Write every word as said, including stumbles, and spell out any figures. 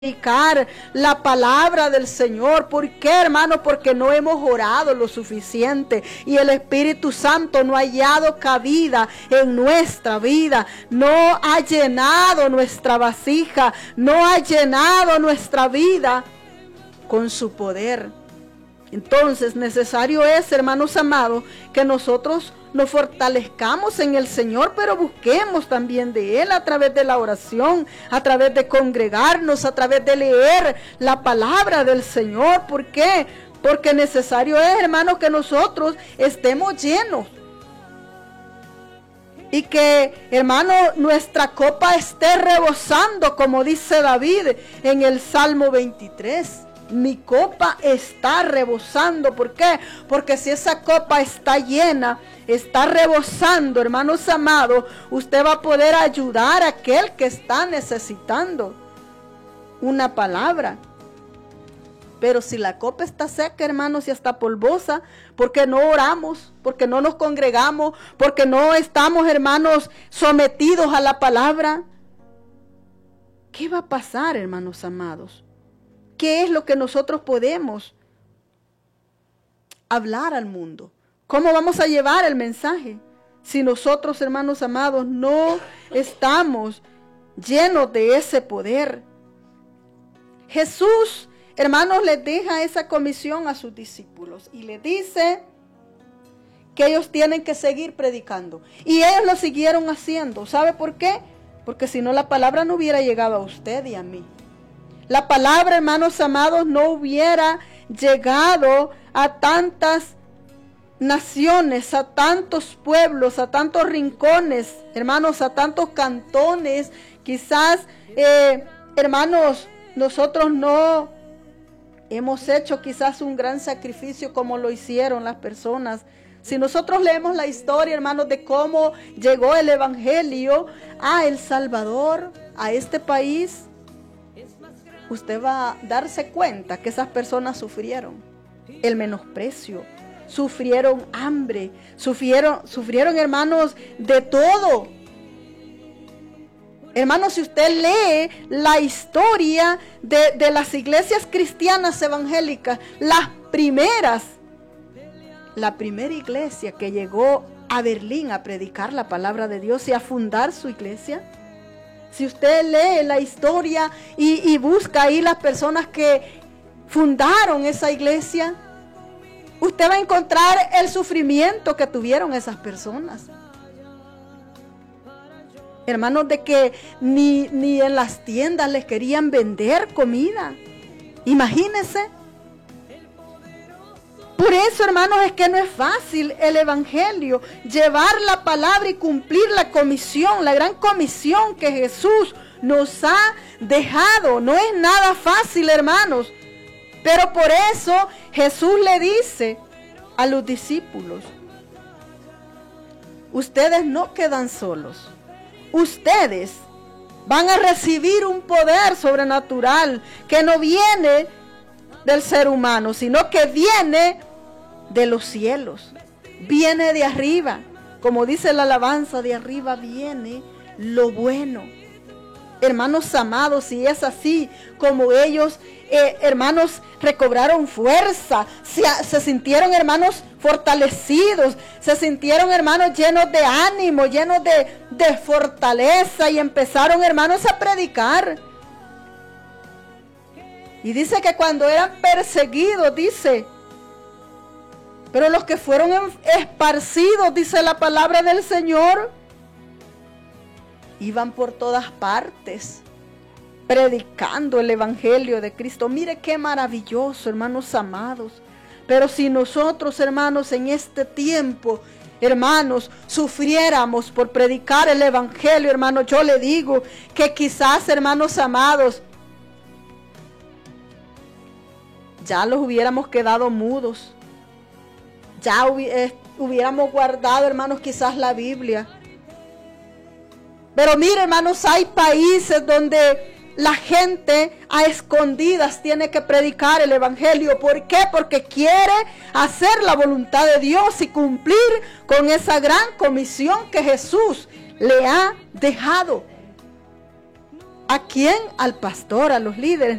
predicar la palabra del Señor. ¿Por qué, hermano? Porque no hemos orado lo suficiente y el Espíritu Santo no ha hallado cabida en nuestra vida, no ha llenado nuestra vasija, no ha llenado nuestra vida con su poder. Entonces, necesario es, hermanos amados, que nosotros nos fortalezcamos en el Señor, pero busquemos también de Él a través de la oración, a través de congregarnos, a través de leer la palabra del Señor. ¿Por qué? Porque necesario es, hermanos, que nosotros estemos llenos. Y que, hermano, nuestra copa esté rebosando, como dice David en el Salmo veintitrés. Mi copa está rebosando. ¿Por qué? Porque si esa copa está llena, está rebosando, hermanos amados, usted va a poder ayudar a aquel que está necesitando una palabra. Pero si la copa está seca, hermanos, y está polvosa, porque no oramos, porque no nos congregamos, porque no estamos, hermanos, sometidos a la palabra, ¿qué va a pasar, hermanos amados? ¿Qué es lo que nosotros podemos hablar al mundo? ¿Cómo vamos a llevar el mensaje? Si nosotros, hermanos amados, no estamos llenos de ese poder. Jesús, hermanos, les deja esa comisión a sus discípulos y les dice que ellos tienen que seguir predicando. Y ellos lo siguieron haciendo. ¿Sabe por qué? Porque si no, la palabra no hubiera llegado a usted y a mí. La palabra, hermanos amados, no hubiera llegado a tantas naciones, a tantos pueblos, a tantos rincones, hermanos, a tantos cantones. Quizás, eh, hermanos, nosotros no hemos hecho quizás un gran sacrificio como lo hicieron las personas. Si nosotros leemos la historia, hermanos, de cómo llegó el evangelio a El Salvador, a este país, usted va a darse cuenta que esas personas sufrieron el menosprecio, sufrieron hambre, sufrieron, sufrieron, hermanos, de todo. Hermanos, si usted lee la historia de, de las iglesias cristianas evangélicas, las primeras, la primera iglesia que llegó a Berlín a predicar la palabra de Dios y a fundar su iglesia, si usted lee la historia y, y busca ahí las personas que fundaron esa iglesia, usted va a encontrar el sufrimiento que tuvieron esas personas. Hermanos, de que ni, ni en las tiendas les querían vender comida. Imagínense. Por eso, hermanos, es que no es fácil el evangelio, llevar la palabra y cumplir la comisión, la gran comisión que Jesús nos ha dejado. No es nada fácil, hermanos. Pero por eso Jesús le dice a los discípulos: ustedes no quedan solos. Ustedes van a recibir un poder sobrenatural que no viene del ser humano, sino que viene de los cielos, viene de arriba. Como dice la alabanza, de arriba viene lo bueno. Hermanos amados, si es así como ellos, eh, hermanos, recobraron fuerza, se, se sintieron, hermanos, fortalecidos, se sintieron, hermanos, llenos de ánimo, llenos de, de fortaleza, y empezaron, hermanos, a predicar. Y dice que cuando eran perseguidos, dice, pero los que fueron esparcidos, dice la palabra del Señor, iban por todas partes predicando el evangelio de Cristo. Mire qué maravilloso, hermanos amados. Pero si nosotros, hermanos, en este tiempo, hermanos, sufriéramos por predicar el evangelio, hermanos, yo le digo que quizás, hermanos amados, ya los hubiéramos quedado mudos. Ya hubiéramos guardado, hermanos, quizás la Biblia. Pero mire, hermanos, hay países donde la gente a escondidas tiene que predicar el evangelio. ¿Por qué? Porque quiere hacer la voluntad de Dios y cumplir con esa gran comisión que Jesús le ha dejado. ¿A quién? Al pastor, a los líderes.